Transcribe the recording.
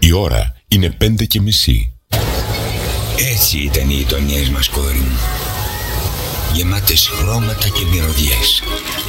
Η ώρα είναι 5:30. Έτσι ήταν οι γειτονιές μας, κόρη μου. Γεμάτες χρώματα και μυρωδιές.